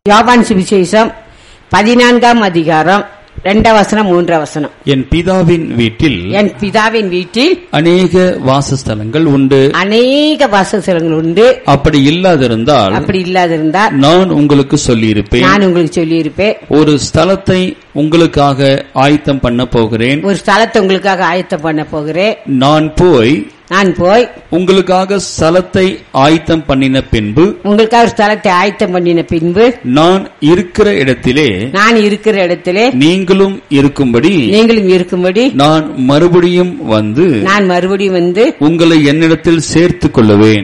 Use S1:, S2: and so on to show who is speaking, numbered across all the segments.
S1: யோவான் சுவிசேஷம் 14ஆம் அதிகாரம் 2 வசனம் 3 வசனம்.
S2: என் பிதாவின் வீட்டில் அநேக வாசஸ்தலங்கள் உண்டு. அப்படி இல்லாதிருந்தால் நான் உங்களுக்கு சொல்லியிருப்பேன். ஒரு ஸ்தலத்தை உங்களுக்காக ஆயத்தம் பண்ண போகிறேன். நான் போய் உங்களுக்காக ஸ்தலத்தை ஆயத்தம் பண்ணின பின்பு நான் இருக்கிற இடத்திலே நீங்களும் இருக்கும்படி நான் மறுபடியும் வந்து உங்களை என்னிடத்தில் சேர்த்துக் கொள்ளுவேன்.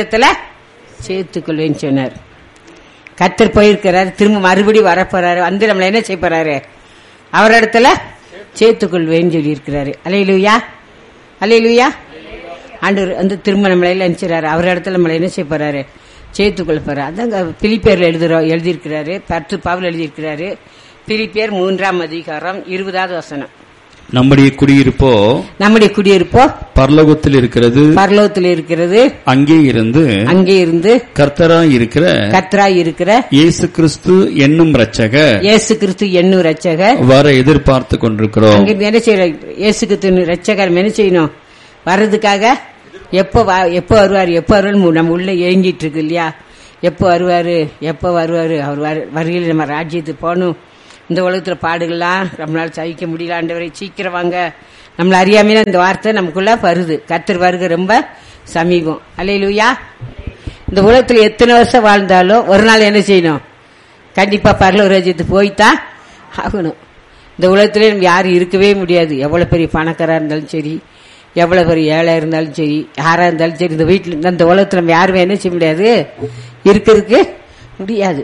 S1: சொன்னார். கர்த்தர் போயிருக்கிறார், திரும்ப மறுபடியும் வரப்போறாரு, வந்து நம்மள என்ன செய்ய போறாரு? அவரிடத்துல சேர்த்துக்கொள்வேன்னு சொல்லி இருக்கிறாரு. அல்லேலூயா, அல்லேலூயா. ஆண்டவர் வந்து திரும்ப நம்மள நினைச்சாரு, அவர் இடத்துல நம்மள என்ன செய்ய போறாரு? சேர்த்துக்கொள்ள போறாரு. அதாங்க பிலிப்பியர்ல எழுதியிருக்கிறாரு, பவுல் எழுதியிருக்கிறாரு. பிலிப்பியர் 3ஆம் அதிகாரம் 20வது வசனம்.
S2: நம்முடைய குடியிருப்போ பரலோகத்தில் இருக்கிறது. அங்கே இருந்து கர்த்தராய் இருக்கிற இயேசு கிறிஸ்து என்னும் இரட்சகர் வர எதிர்பார்த்து கொண்டிருக்கிறோம்.
S1: என்ன செய்யறோம்? இயேசு கிறிஸ்து இரட்சகர் என்ன செய்யணும்? வர்றதுக்காக எப்ப வருவாரு நம்ம உள்ள ஏங்கிட்டு இருக்கு இல்லையா? எப்ப வருவாரு? அவர் வருகையில் நம்ம ராஜ்யத்துக்கு போகணும். இந்த உலகத்துல பாடுகள்லாம் நம்மளால சகிக்க முடியல, ஆண்டவரை சீக்கிரம் வாங்க. நம்மள அறியாமையில இந்த வார்த்தை நமக்குள்ள வருது. கர்த்தர் வருகை ரொம்ப சமீபம். அல்லேலூயா. இந்த உலகத்துல எத்தனை வருஷம் வாழ்ந்தாலும் ஒரு நாள் என்ன செய்யணும்? கண்டிப்பா பரலோக ராஜ்யத்துக்கு போய்தான் ஆகணும். இந்த உலகத்திலே நம்ம யாரும் இருக்கவே முடியாது. எவ்வளவு பெரிய பணக்காரா இருந்தாலும் சரி, எவ்வளவு பெரிய ஏழை இருந்தாலும் சரி, யாரா இருந்தாலும் சரி, இந்த வீட்டுல இந்த உலகத்துல நம்ம யாருமே என்ன செய்ய முடியாது, இருக்கிறதுக்கு முடியாது.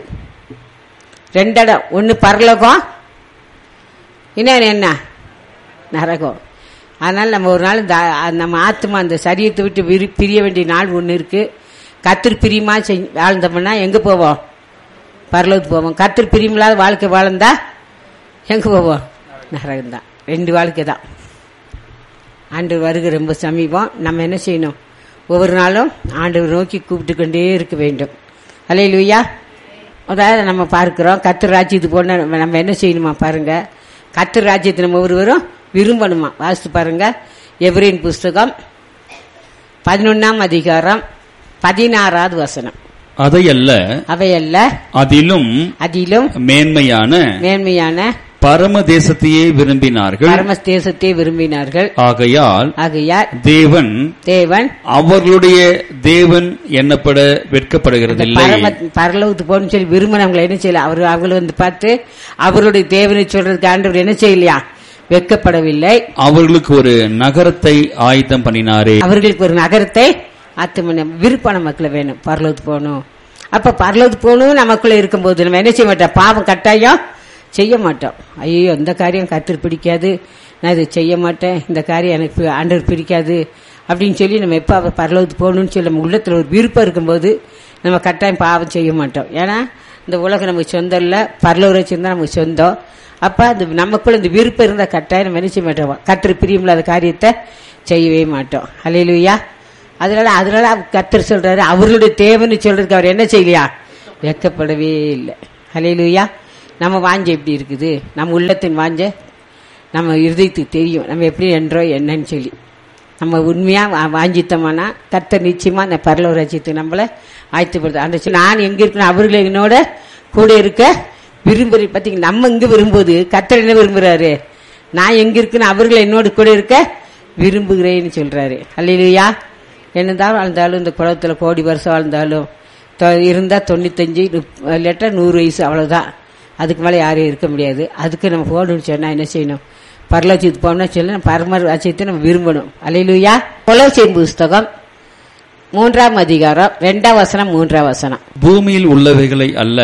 S1: 2 இடம், ஒன்னு பரலோகம், இன்னொன்னு என்ன? நரகம். அதனால நம்ம ஒரு நாள் நம்ம ஆத்மா அந்த சரீரத்தை விட்டு பிரிய வேண்டிய நாள் ஒண்ணு இருக்கு. கர்த்தர் பிரியமா வாழ்ந்தோம்னா எங்க போவோம்? பரலோகத்துக்கு போவோம். கர்த்தர் பிரியமில்லாத வாழ்க்கை வாழ்ந்தா எங்க போவோம்? நரகம் தான். 2 வாழ்க்கை தான். ஆண்டவர் வருகை ரொம்ப சமீபம். நம்ம என்ன செய்யணும்? ஒவ்வொரு நாளும் ஆண்டவர் நோக்கி கூப்பிட்டு கொண்டே இருக்க வேண்டும். அல்லேலூயா. அதாவது நம்ம பார்க்கிறோம், கர்த்தர் ராஜ்யத்துக்கு போன நம்ம என்ன செய்யணுமா பாருங்க. கர்த்தர் ராஜ்யத்தை நம்ம ஒவ்வொருவரும் விரும்பணுமா? வாசித்து பாருங்க. எபிரேயர் புஸ்தகம் 11ஆம் அதிகாரம் 16வது வசனம். அவையல்ல அதிலும் மேன்மையான
S2: பரம தேசத்தையே விரும்பினார்கள். ஆகையால் தேவன் அவர்களுடைய தேவன் என்னப்பட வெட்கப்படுகிறதில்லை.
S1: பரலோகத்துக்கு போகணும்னு சொல்லி விரும்பினவங்களை என்ன செய்யல? அவர்கள் வந்து பார்த்து அவருடைய தேவனை சொல்றதுக்கு ஆண்டவர் என்ன செய்யலையா? வெட்கப்படவில்லை.
S2: அவர்களுக்கு ஒரு நகரத்தை ஆயத்தம் பண்ணினாரே.
S1: விருப்பம் நமக்குள்ள வேணும். பரலோகத்துக்கு போகணும். அப்ப பரலோகத்துக்கு போகணும் நமக்குள்ள இருக்கும்போது நம்ம என்ன செய்ய மாட்டோம்? பாவம் கட்டாயம் செய்ய மாட்டோம். ஐயோ, இந்த காரியம் கர்த்தர் பிடிக்காது, நான் இதை செய்ய மாட்டேன், இந்த காரியம் எனக்கு ஆண்டவர் பிடிக்காது அப்படின்னு சொல்லி நம்ம எப்ப அவர் பரலோகத்துக்கு போகணும்னு சொல்லி நம்ம உள்ளத்துல ஒரு விருப்பம் இருக்கும்போது நம்ம கட்டாயம் பாவம் செய்ய மாட்டோம். ஏன்னா இந்த உலகம் நமக்கு சொந்தம் இல்ல, பரலோக ராஜ்யம் தான் நமக்கு சொந்தம். அப்ப அது நமக்குள்ள இந்த விருப்பம் இருந்தா கட்டாயம் நம்ம என்ன செய்ய மாட்டோம்? கர்த்தர் பிரியமில்லாத காரியத்தை செய்யவே மாட்டோம். அல்லேலூயா. அதனால கர்த்தர் சொல்றாரு, அவர்களுடைய தேவன்னு சொல்றதுக்கு அவர் என்ன செய்யலையா? வெட்கப்படவே இல்லை. அல்லேலூயா. நம்ம வாஞ்ச எப்படி இருக்குது? நம்ம உள்ளத்தின் வாஞ்ச நம்ம இருதயத்துக்கு தெரியும். நம்ம எப்படி என்றோம் என்னன்னு சொல்லி நம்ம உண்மையா வாஞ்சித்தோம்னா கர்த்தர் நிச்சயமா அந்த பரலோக ராஜ்யத்துக்கு நம்மளை ஆயத்தப்படுது. அந்த நான் எங்க இருக்கணும்? அவர்களை என்னோட கூட இருக்க விரும்புற. பாத்தீங்க, நம்ம இங்க விரும்புவது கர்த்தர் என்ன விரும்புறாரு? நான் எங்க இருக்குன்னு அவர்களை என்னோட கூட இருக்க விரும்புகிறேன்னு சொல்றாரு. அல்லேலூயா. என்னதான் வாழ்ந்தாலும் இந்த குளத்துல கோடி வருஷம் வாழ்ந்தாலும் இருந்தா 95 இல்லாட்டா 100 வயசு, அவ்வளவுதான். அதுக்கு மேலே யாரும் இருக்க முடியாது. அதுக்கு நம்ம போகணும்னு சொன்னா என்ன செய்யணும்? பரலோகத்துக்கு போகணும்னு சொல்லி பரம ராஜ்யத்தை நம்ம விரும்பணும். அல்லேலூயா. கொலோசியர் புஸ்தகம் 3ஆம் அதிகாரம் 2ஆம் வசனம் 3ஆம் வசனம்.
S2: பூமியில் உள்ளவைகளை அல்ல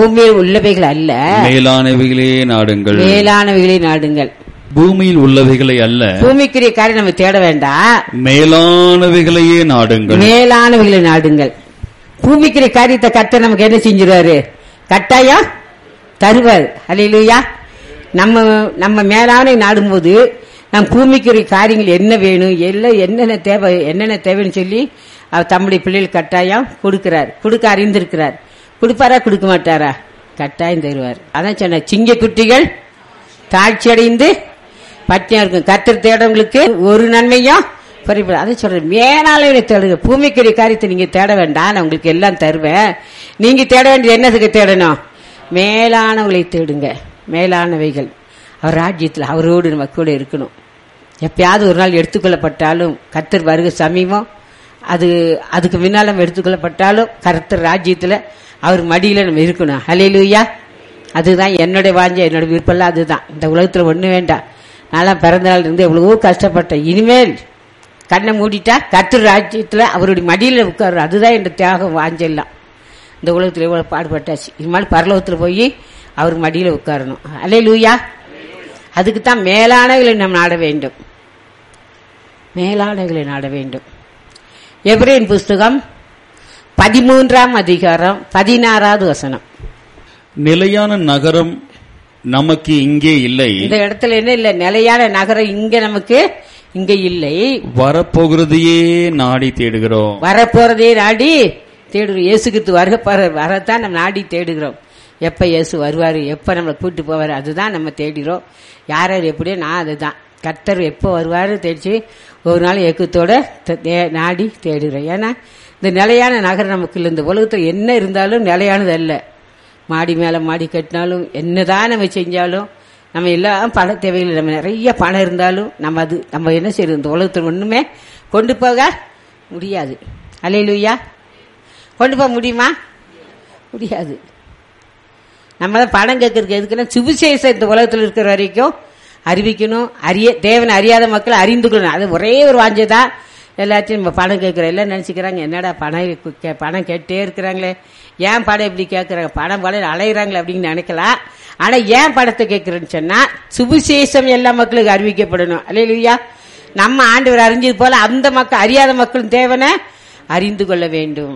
S2: மேலானவைகளே நாடுங்கள். பூமியில் உள்ளவைகளை அல்ல,
S1: பூமிக்குரிய காரியம் நம்ம தேட வேண்டாம்,
S2: மேலானவைகளையே நாடுங்கள்.
S1: பூமிக்குரிய காரியத்தை கர்த்தர் நமக்கு என்ன செஞ்சிருவாரு? கட்டாயம் தருவார். அல்லேலூயா. நம்ம மேலான நாடும்போது நம் பூமிக்குரிய காரியங்கள் என்ன வேணும், என்னென்ன தேவைன்னு சொல்லி அவர் தம்முடைய பிள்ளைகள் கட்டாயம் கொடுக்கிறார். கொடுக்க அறிந்திருக்கிறார். கொடுப்பாரா கொடுக்க மாட்டாரா? கட்டாயம் தருவார். அதான் சொன்ன, சிங்க குட்டிகள் தாழ்ச்சி அடைந்து பட்டினியா இருக்கும், கர்த்தர் தேடவங்களுக்கு ஒரு நன்மையும் குறைபடாது. அதை சொல்றேன், மேலாளரை தேடுங்க. பூமிக்குரிய காரியத்தை நீங்க தேட வேண்டாம், நான் உங்களுக்கு எல்லாம் தருவேன். நீங்க தேட வேண்டியது என்னதுக்கு தேடணும்? மேலானவங்களை தேடுங்க. மேலானவைகள் அவர் ராஜ்யத்தில் அவரோடு நம்ம கூட இருக்கணும். எப்பயாவது ஒரு நாள் எடுத்துக்கொள்ளப்பட்டாலும் கர்த்தர் வருகை சமீபம், அதுக்கு முன்னால நம்ம எடுத்துக்கொள்ளப்பட்டாலும் கர்த்தர் ராஜ்யத்தில் அவர் மடியில நம்ம இருக்கணும். ஹல்லேலூயா. அதுதான் என்னுடைய வாஞ்சை, என்னோட விருப்பம். அதுதான். இந்த உலகத்துல ஒண்ணு வேண்டாம். நான் பிறந்த நாள் இருந்து எவ்வளவோ கஷ்டப்பட்டேன். இனிமேல் கண்ணை மூடிட்டா கர்த்தர் ராஜ்யத்துல அவருடைய மடியில உட்காரு. அதுதான் என் தியாகம் வாஞ்செல்லாம். இந்த உலகத்துல எவ்வளவு பாடுபட்டாச்சு, இனிமேல் பரலோகத்துல போய் அவர் மடியில உட்காரணும். ஹல்லேலூயா. அதுக்குத்தான் மேலானவர்களை நாம் நாட வேண்டும். மேலானவர்களை நாட வேண்டும். எபிரேயர் புஸ்தகம் 13ஆம் அதிகாரம் 16வது வசனம்.
S2: நிலையான நகரம் நமக்கு இங்கே இல்லை. இந்த
S1: இடத்துல என்ன இல்ல? நிலையான நகரம் இங்க நமக்கு இங்க இல்லை.
S2: வரப்போகிறதையே நாடி தேடுகிறோம்.
S1: வரப்போறதே நாடி தேடுகிறோம். இயேசு கிறிஸ்து வரத்தான் நம்ம நாடி தேடுகிறோம். எப்ப இயேசு வருவாரு, எப்ப நம்மளை கூட்டு போவாரு, அதுதான் நம்ம தேடுகிறோம். யார் எப்படியோ நான் அதுதான். கர்த்தர் எப்போ வருவாரு தேடிச்சு ஒரு நாள் ஏக்கத்தோட நாடி தேடுகிறோம். ஏன்னா இந்த நிலையான நகரம் நமக்கு இல்லை. இந்த உலகத்தில் என்ன இருந்தாலும் நிலையானது அல்ல. மாடி மேல மாடி கட்டினாலும் என்னதான் நம்ம செஞ்சாலும் நம்ம எல்லாம் பண தேவைகள், நம்ம நிறைய பணம் இருந்தாலும் நம்ம என்ன செய்யறது? இந்த உலகத்தில் ஒண்ணுமே கொண்டு போக முடியாது. அல்லேலூயா. கொண்டு போக முடியுமா? முடியாது. நம்ம தான் பணம் கேட்கறதுக்கு எதுக்குன்னா சுவிசேஷம் இந்த உலகத்தில் இருக்கிற வரைக்கும் அறிவிக்கணும். தேவனை அறியாத மக்களை அறிந்து கொள்ளணும். அது ஒரே ஒரு வாஞ்சதான். எல்லாத்தையும் நம்ம பணம் கேட்கிறோம். எல்லாம் நினைச்சுக்கிறாங்க, என்னடா பணம் கேட்டே இருக்கிறாங்களே, ஏன் பணம் இப்படி கேட்கறாங்க, பணம் அலையிறாங்களே அப்படின்னு நினைக்கலாம். ஆனா ஏன் பணத்தை கேட்கிறேன்னு சொன்னா சுவிசேஷம் எல்லா மக்களுக்கு அறிவிக்கப்படணும். அல்லேலூயா. நம்ம ஆண்டவர் அறிஞ்சது போல அந்த மக்கள் அறியாத மக்களும் தேவனை அறிந்து கொள்ள வேண்டும்.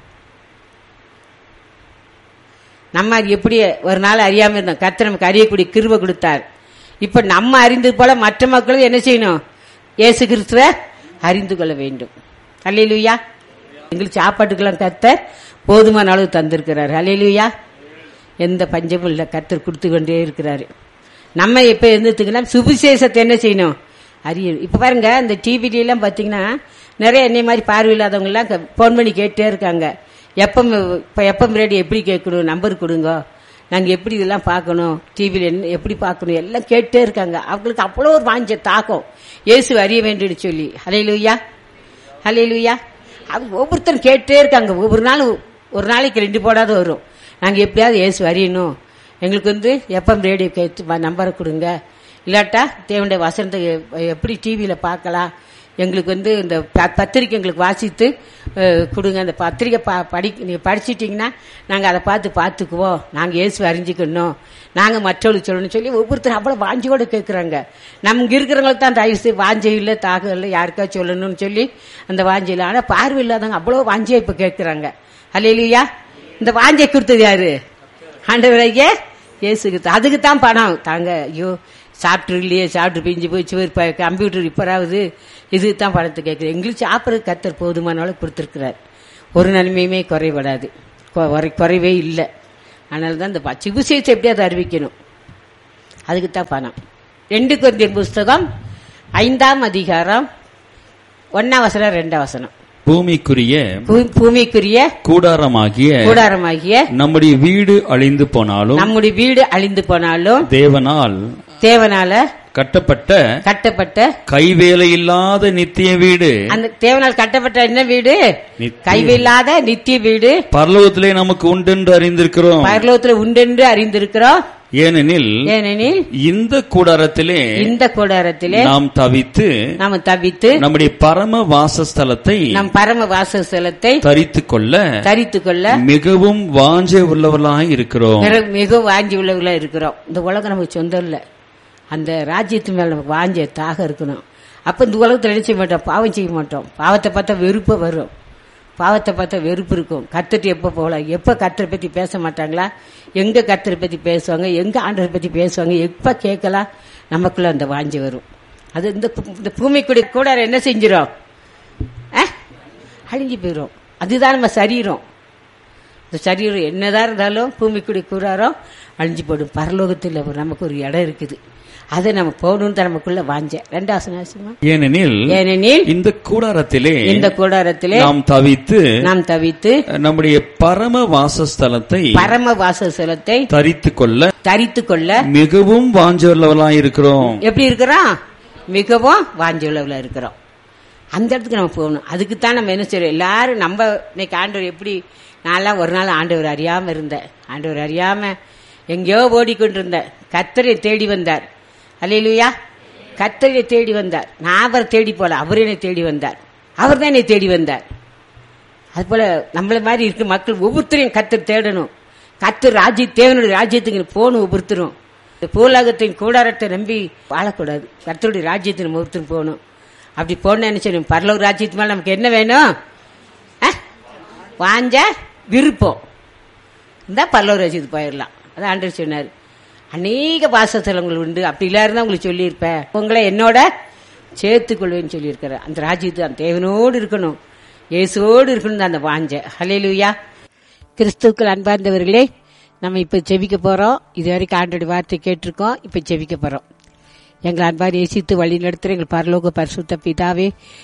S1: நம்ம எப்படி ஒரு நாள் அறியாம இருந்தோம், கர்த்தர் நமக்கு அறியக்கூடிய கிருபை கொடுத்தார். இப்ப நம்ம அறிந்தது போல மற்ற மக்களும் என்ன செய்யணும்? இயேசு கிறிஸ்துவை அறிந்து கொள்ள வேண்டும். அல்லேலூயா. எங்களுக்கு சாப்பாட்டுக்கெல்லாம் கர்த்தர் போதுமான அளவு தந்திருக்கிறார். அல்லேலூயா. எந்த பஞ்சமும் இல்லை, கர்த்தர் கொடுத்து கொண்டே இருக்கிறாரு. நம்ம இப்ப இருந்துட்டுங்கன்னா சுவிசேஷத்தை என்ன செய்யணும்? அறியணும். இப்ப பாருங்க, இந்த டிவில எல்லாம் பாத்தீங்கன்னா நிறைய என்னை மாதிரி பார்வையில்லாதவங்க எல்லாம் போன் பண்ணி கேட்டே இருக்காங்க. எப்பம் ரேடியோ எப்படி கேட்கணும், நம்பர் கொடுங்க, நாங்க எப்படி இதெல்லாம் பார்க்கணும், டிவியில எப்படி பார்க்கணும் எல்லாம் கேட்டே இருக்காங்க. அவங்களுக்கு அவ்வளோ ஒரு வாஞ்ச தாக்கம் இயேசு அறிய வேண்டும் சொல்லி. ஹல்லேலூயா. ஹல்லேலூயா. அது ஒவ்வொருத்தரும் கேட்டே இருக்காங்க. ஒரு நாளைக்கு 2 போடாத வரும். நாங்க எப்படியாவது இயேசு அறியணும், எங்களுக்கு எப்பம் ரேடியோ கேட்டு நம்பரை கொடுங்க, இல்லாட்டா தேவனுடைய வசனத்தை எப்படி டிவியில பார்க்கலாம், எங்களுக்கு இந்த பத்திரிக்கை எங்களுக்கு வாசித்து கொடுங்க, அந்த பத்திரிக்கை நீங்க படிச்சிட்டீங்கன்னா நாங்க அதை பார்த்துக்குவோம், நாங்க இயேசு அறிஞ்சிக்கணும், நாங்க மற்றவங்களுக்கு சொல்லணும்னு சொல்லி ஒவ்வொருத்தரும் அவ்வளவு வாஞ்சியோட கேட்கறாங்க. நமக்கு இருக்கிறவங்களுக்கு தான் தயவு வாஞ்சை இல்லை, தாகம் இல்லை, யாருக்கா சொல்லணும்னு சொல்லி அந்த வாஞ்சை இல்லை. ஆனா பார்வை இல்லாதவங்க அவ்வளவு வாஞ்சியா இப்ப கேட்கறாங்க. அல்லேலூயா. இந்த வாஞ்சை கொடுத்தது யாரு? ஆண்டவராகிய இயேசு கிறிஸ்து. அதுக்குத்தான் பணம் தாங்க. ஐயோ சாப்பிட்டு இல்லையே, சாப்பிட்டு பிஞ்சு போய் கம்ப்யூட்டர் இப்பராவது இதுதான் பணத்தை கேட்குறேன். எங்களுக்கு சாப்பிட்றது கர்த்தர் போதுமான அளவு கொடுத்துருக்கிறார். ஒரு நன்மையுமே குறைபடாது, குறைவே இல்லை. அதனால தான் இந்த சுவிசேஷத்தை எப்படியாவது அறிவிக்கணும், அதுக்குத்தான் பணம். 2 கொரிந்தியர் புஸ்தகம் 5ஆம் அதிகாரம் 1ஆம் வசனம் 2ஆம் வசனம். பூமிக்குரிய கூடாரமாகிய
S2: நம்முடைய வீடு அழிந்து போனாலும்
S1: தேவனால
S2: கட்டப்பட்ட கைவேலை இல்லாத நித்திய வீடு.
S1: அந்த தேவனால் கட்டப்பட்ட என்ன வீடு? கைவேலாத நித்திய வீடு
S2: பரலோகத்திலே நமக்கு உண்டென்று அறிந்திருக்கிறோம். ஏனெனில் இந்த கூடாரத்திலே நாம் தவித்து நம்முடைய பரம வாசஸ்தலத்தை தரித்துக் கொள்ள மிகவும் வாஞ்சை உள்ளவர்களாய் இருக்கிறோம்.
S1: இந்த உலகம் நமக்கு சொந்தம் இல்ல, அந்த ராஜ்யத்து மேல நமக்கு வாஞ்ச தாக இருக்கணும். அப்ப இந்த உலகத்தில் என்ன செய்ய மாட்டோம்? பாவம் செய்ய மாட்டோம். பாவத்தை பார்த்தா வெறுப்பு வரும், பாவத்தை பார்த்தா வெறுப்பு இருக்கும். கர்த்தர் எப்ப போகலாம்? எப்ப கர்த்தரை பத்தி பேச மாட்டாங்களா? எங்க கர்த்தரை பத்தி பேசுவாங்க, எங்க ஆண்டவரை பத்தி பேசுவாங்க, எப்ப கேட்கலாம்? நமக்குள்ள அந்த வாஞ்சி வரும். அது இந்த பூமிக்குடி கூட என்ன செஞ்சிடும்? அழிஞ்சு போயிடும். அதுதான் நம்ம சரீரம். இந்த சரீரம் என்னதான் இருந்தாலும் பூமிக்குடி கூறாரோ அழிஞ்சு போடும். பரலோகத்தில் நமக்கு ஒரு இடம் இருக்குது, அதை நம்ம போகணும்னு தான் நமக்குள்ள வாஞ்ச. ரெண்டாவது
S2: ஏனெனில் இந்த கூடாரத்திலே நாம் தவித்து நம்முடைய பரம வாசஸ்தலத்தை தரித்து கொள்ள மிகவும் வாஞ்சவர்களாய் இருக்கிறோம்.
S1: எப்படி இருக்கிறோம்? மிகவும் வாஞ்சவர்களா இருக்கிறோம். அந்த இடத்துக்கு நம்ம போகணும். அதுக்குத்தான் நம்ம என்ன செய்யறோம்? எல்லாரும் நம்ம இன்னைக்கு ஆண்டவர் எப்படி, நான்லாம் ஒரு நாள் ஆண்டவர் அறியாம இருந்தேன். ஆண்டவர் அறியாம எங்கேயோ ஓடிக்கொண்டிருந்தேன். கர்த்தரை தேடி வந்தார். அல்லேலூயா. கர்த்தரை தேடி வந்தார். நான் அவரை தேடி போல, அவர் என்னை தேடி வந்தார். அவர் தான் என்னை தேடி வந்தார். அது போல நம்மள மாதிரி இருக்க மக்கள் ஒவ்வொருத்தரையும் கர்த்தர் தேடணும். கர்த்தர் தேவனுடைய ராஜ்யத்துக்கு போகணும். ஒவ்வொருத்தரும் இந்த பூலோகத்தின் கூடாரத்தை நம்பி வாழக்கூடாது. கர்த்தருடைய ராஜ்யத்தை நம்ம ஒவ்வொருத்தரும் போகணும். அப்படி போன என்ன செய்யணும்? பரலோக ராஜ்யத்து மேல நமக்கு என்ன வேணும்? வாஞ்ச விருப்பம் இருந்தா பரலோக ராஜ்யத்துக்கு போயிடலாம். அதான் ஆண்டவர் சொன்னார். அநேக வாசஸ்தலங்கள் உண்டு, அப்படி இல்லாருந்தா உங்களுக்கு சொல்லியிருப்பேன், உங்களை என்னோட சேர்த்துக்கொள்வேன்னு சொல்லியிருக்கிற. அந்த ராஜ்யத்து அந்த தேவனோடு இருக்கணும், இயேசுவோடு இருக்கணும் அந்த வாஞ்ச. ஹல்லேலூயா. கிறிஸ்துவுக்குள் அன்பார்ந்தவர்களே, நம்ம இப்ப ஜெபிக்க போறோம். இதுவரைக்கும் ஆண்டவருடைய வார்த்தை கேட்டிருக்கோம். இப்ப ஜெபிக்க போறோம். எங்கள் அன்பார் நேசித்து வழி நடத்துகிற எங்கள் பரலோக பரிசுத்த பிதாவே,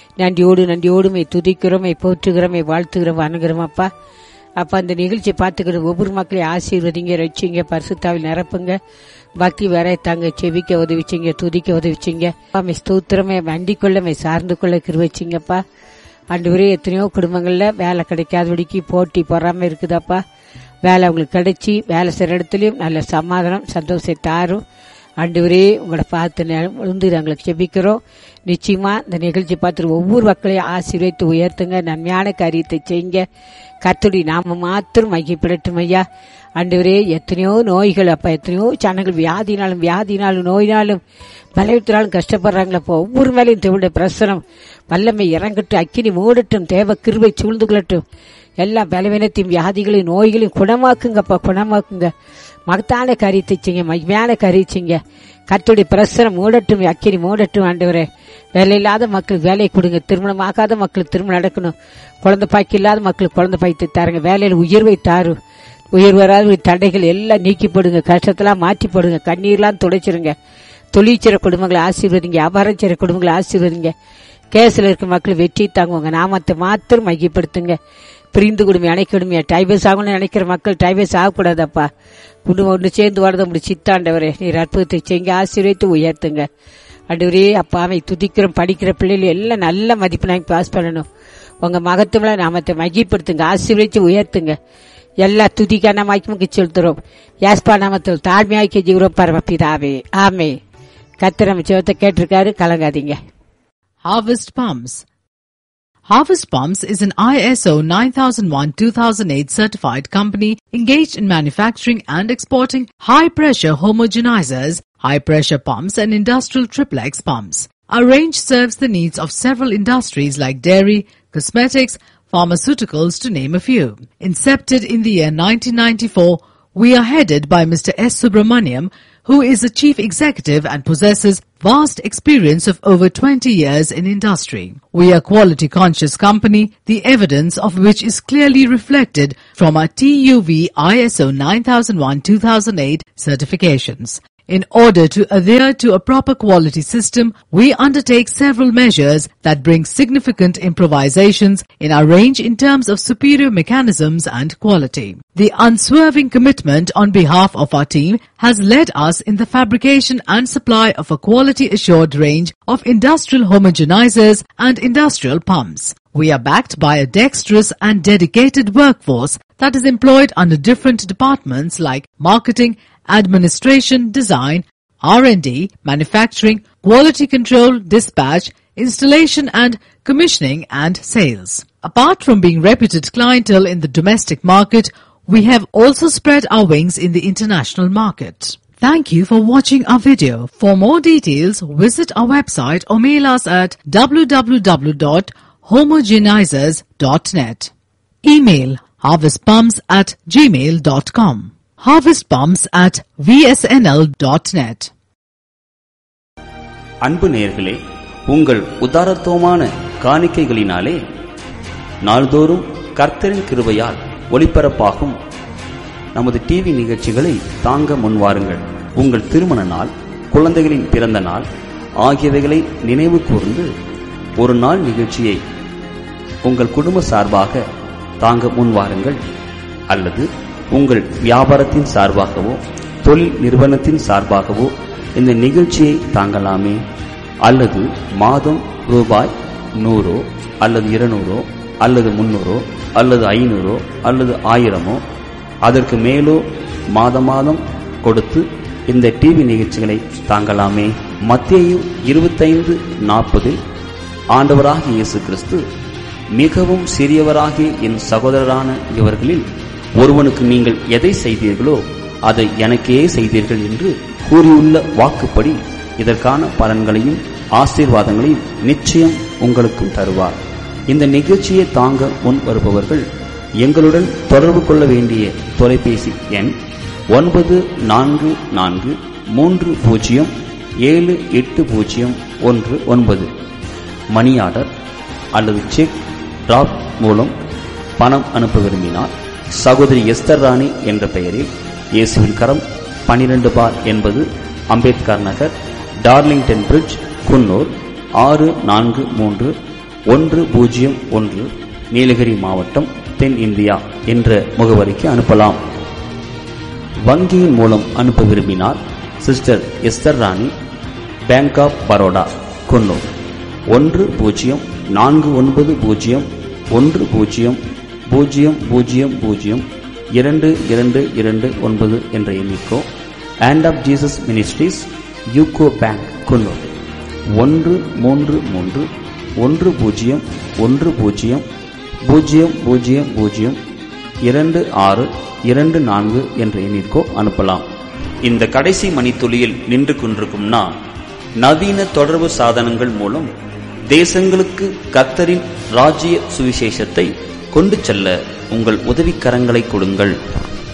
S1: நன்றியோடு துதிக்கிறோம், போற்றுகிறோம், வாழ்த்துகிறோம், வணங்குகிறோம். அப்பா அந்த நிகழ்ச்சியை பார்த்துக்கிற ஒவ்வொரு மக்களையும் ஆசீர்வதிங்க, ரட்சிங்க, பரிசுத்தாவில் நிரப்புங்க, பக்தி வர தாங்க, செவிக்க உதவிச்சிங்க, துதிக்க உதவிச்சிங்க. ஸ்தோத்திரமே வண்டிக் கொள்ள சார்ந்து கொள்ள கிருவச்சிங்கப்பா. ஆண்டவரே, எத்தனையோ குடும்பங்கள்ல வேலை கிடைக்காதபடிக்கு போட்டி பொறாம இருக்குதாப்பா. வேலை அவங்களுக்கு கிடைச்சி வேலை செய்யற இடத்துலயும் நல்ல சமாதானம் சந்தோஷத்தை தாரும். ஆண்டவரே, உங்களை பார்த்து விழுந்து நாங்களுக்கு ஜெபிக்கிறோம். நிச்சயமா இந்த நிகழ்ச்சி பார்த்து ஒவ்வொரு மக்களையும் ஆசீர்வதித்து உயர்த்துங்க, நன்மையான காரியத்தை செய்யுங்க. கர்த்தருடைய நாம மாத்திரம் மையப்படட்டும் ஐயா. ஆண்டவரே, எத்தனையோ நோய்கள் அப்பா, எத்தனையோ ஜனங்கள் வியாதினாலும் நோயினாலும் பலவீனத்தினாலும் கஷ்டப்படுறாங்களப்போ. ஒவ்வொரு மேலையும் தேவனுடைய பிரசனம் வல்லமை இறங்கட்டும், அக்கினி மூடட்டும், தேவ கிருபை சூழ்ந்து கொள்ளட்டும். எல்லா பலவீனத்தையும் வியாதிகளையும் நோய்களையும் குணமாக்குங்கப்பா, குணமாக்குங்க. மகத்தான காரியத்தை செய்யுங்க, மகிமையான காரியம் செய்யுங்க. கர்த்தருடைய பிரசனம் மூடட்டும், அக்கினி மூடட்டும். ஆண்டவரே, வேலை இல்லாத மக்களுக்கு வேலை கொடுங்க, திருமணம் ஆகாத மக்களுக்கு திருமணம் நடக்கணும், குழந்தை பாய்க்கு இல்லாத மக்களுக்கு குழந்தை பாய்த்து தாருங்க, வேலையில் உயர்வை தாரு, உயர் வராத தடைகள் எல்லாம் நீக்கி போடுங்க, கஷ்டத்தெல்லாம் மாற்றி போடுங்க, கண்ணீர்லாம் துடைச்சிருங்க. தொழிற்சிற குடும்பங்களை ஆசீர்வதிங்க, வியாபாரம் செய்ற குடும்பங்களை ஆசீர்வதிங்க. கேஸ்ல இருக்க மக்கள் வெற்றி தாங்குவாங்க, நாமத்தை மாத்திரம் மையப்படுத்துங்க. பிரிந்து குடும்பம் அணைக்கணுமே, டைவர்ஸ் ஆகணும்னு நினைக்கிற மக்கள் டைவர்ஸ் ஆகக்கூடாதப்பா. குடும்பம் ஒன்று சேர்ந்து வாழ்ந்த உங்களுடைய சித்தாண்டவரே, நீர் அற்புதத்தை செய்யுங்க, ஆசீர்வதித்து உயர்த்துங்க. ஆண்டவரே, அப்பாவை துதிக்கிறோம். படிக்கிற பிள்ளைகள் எல்லாம் நல்ல மதிப்பு நாங்கள் பாஸ் பண்ணணும். உங்க மகத்துவ நாமத்தை மகிப்படுத்துங்க, ஆசீர்வதித்து உயர்த்துங்க. எல்லா துதிக்கான மகிமைக்கு செலுத்துறோம். யாஸ்பா நாமத்தில் தாழ்மையாக்கி ஜீவரம் பரமபிதாவே, ஆமே. கர்த்தர் நம்ம ஜெபத்தை கேட்டிருக்காரு, கலங்காதீங்க.
S3: Harvest Palms. Harvest Palms is an ISO 9001-2008 certified company engaged in manufacturing and exporting high-pressure homogenizers, high-pressure pumps and industrial triplex pumps. Our range serves the needs of several industries like dairy, cosmetics, pharmaceuticals to name a few. Incepted in the year 1994, we are headed by Mr. S. Subramaniam, who is the chief executive and possesses vast experience of over 20 years in industry. We are a quality conscious company, the evidence of which is clearly reflected from our TUV ISO 9001-2008 certifications. In order to adhere to a proper quality system, we undertake several measures that bring significant improvisations in our range in terms of superior mechanisms and quality. The unswerving commitment on behalf of our team has led us in the fabrication and supply of a quality assured range of industrial homogenizers and industrial pumps. We are backed by a dexterous and dedicated workforce that is employed under different departments like marketing, administration, design, R&D, manufacturing, quality control, dispatch, installation and commissioning and sales. Apart from being reputed clientele in the domestic market, we have also spread our wings in the international market. Thank you for watching our video. For more details, visit our website or mail us at www.homogenizers.net. Email harvestpumps@gmail.com. harvestpumps@vsnl.net.
S2: அன்பு நேயர்களே, உங்கள் உதாரத்துவமான காணிக்கைகளினாலே நாள்தோறும் கர்த்தரின் கிருபையால் ஒளிபரப்பாகும் நமது TV நிகழ்ச்சிகளை தாங்க முன்வாருங்கள். உங்கள் திருமண நாள், குழந்தைகளின் பிறந்த நாள் ஆகியவைகளை நினைவு கூர்ந்து ஒரு நாள் நிகழ்ச்சியை உங்கள் குடும்ப சார்பாக தாங்க முன்வாருங்கள். அல்லது உங்கள் வியாபாரத்தின் சார்பாகவோ தொழில் நிறுவனத்தின் சார்பாகவோ இந்த நிகழ்ச்சியை தாங்கலாமே. அல்லது மாதம் ரூபாய் 100 அல்லது 200 அல்லது 300 அல்லது 500 அல்லது 1000 அதற்கு மேலோ மாதம் மாதம் கொடுத்து இந்த டிவி நிகழ்ச்சிகளை தாங்கலாமே. மத்தேயு 25:40 ஆண்டவராகிய இயேசு கிறிஸ்து, மிகவும் சிறியவராகிய என் சகோதரரான இவர்களில் ஒருவனுக்கு நீங்கள் எதை செய்தீர்களோ அதை எனக்கே செய்தீர்கள் என்று கூறியுள்ள வாக்குப்படி இதற்கான பலன்களையும் ஆசீர்வாதங்களையும் நிச்சயம் உங்களுக்கும் தருவார். இந்த நிகழ்ச்சியை தாங்க முன் வருபவர்கள் எங்களுடன் தொடர்பு கொள்ள வேண்டிய தொலைபேசி எண் 9440780119. மணி ஆர்டர் அல்லது செக் டிராப் மூலம் பணம் அனுப்ப விரும்பினார் சகோதரி எஸ்தர் ராணி என்ற பெயரில் இயேசுவின் கரம் 12/80 அம்பேத்கர் நகர், டார்லிங்டன் பிரிட்ஜ், குன்னூர் 643101, நீலகிரி மாவட்டம், தென் இந்தியா என்ற முகவரிக்கு அனுப்பலாம். வங்கியின் மூலம் அனுப்ப விரும்பினார் sister Esther Rani, bank of Baroda, Coonoor 100400022229 என்ற எண்ணிக்கோ, and half Jesus ministries, UCO bank, Coonoor 13310002624 என்ற எண்ணிற்கோ அனுப்பலாம். இந்த கடைசி மணித்துளியில் நின்று கொண்டிருக்கும் நான், நவீன தொடர்பு சாதனங்கள் மூலம் தேசங்களுக்கு கர்த்தரின் ராஜ்ய சுவிசேஷத்தை கொண்டு செல்ல உங்கள் உதவிக்கரங்களை கொடுங்கள்.